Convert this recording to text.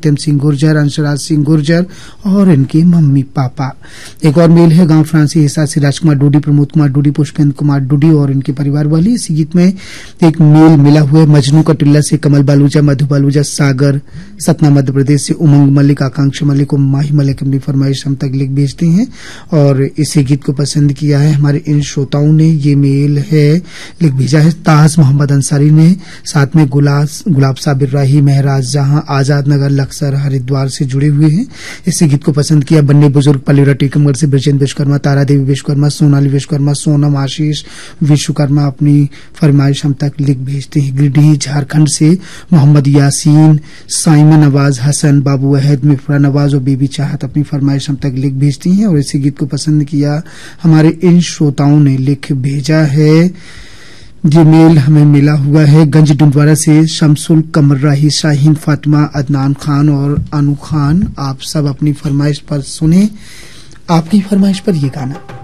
सत्यम सिंह गुर्जर, अंशराज सिंह गुर्जर और इनके mummy papa. एक और मेल है गांव फ्रांसी हिस्सा से राजकुमार डूडी, प्रमोद कुमार डूडी, पुष्पेंद्र कुमार डूडी और इनके परिवार वाले। इसी गीत में एक मेल मिला हुआ है मजनू का टिल्ला से कमल बालूजा, मधु बालूजा, सागर सतना मध्य प्रदेश से, उमंग मलिक, आकांक्षा मलिक और माही मलिक अपनी फरमाइश हम तक लिख भेजते हैं और इसी गीत को पसंद किया है हमारे इन श्रोताओं ने। ये मेल है लिख भेजा है ताज मोहम्मद अंसारी ने, साथ में गुलाब साबिर राही, महराज जहां, आजाद नगर, लक्सर, हरिद्वार से जुड़े हुए हैं। इसी गीत को पसंद किया बन्ने बुजुर्ग पलेरा टीकमगढ़ से, ब्रजेंद्र विश्वकर्मा, तारा देवी विश्वकर्मा, सोनाली विश्वकर्मा, सोनम आशीष विश्वकर्मा अपनी फरमाइश हम तक लिख भेजते हैं। गिरिडीह झारखंड से मोहम्मद यासीन, साइमन नवाज, हसन, बाबू अहद, मिफ्रा नवाज और बेबी चाहत अपनी फरमाइश हम तक लिख भेजती हैं और इसी गीत को पसंद किया हमारे इन श्रोताओं ने लिख भेजा है। ये मेल हमें मिला हुआ है गंज डुंडवारा से, शमसुल, कमर राही, शाहीन, फातिमा, अदनान खान और अनु खान। आप सब अपनी फरमाइश पर सुने, आपकी फरमाइश पर ये गाना।